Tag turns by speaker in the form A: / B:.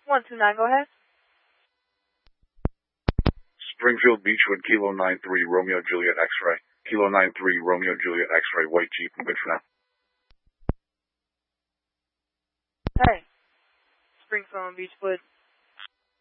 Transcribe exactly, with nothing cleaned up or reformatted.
A: one two nine, go ahead.
B: Springfield Beechwood, Kilo nine three, Romeo Juliet X-Ray. Kilo nine three, Romeo Juliet X-Ray, white Jeep, I'm good for now.
A: Hey. Springfield and Beechwood.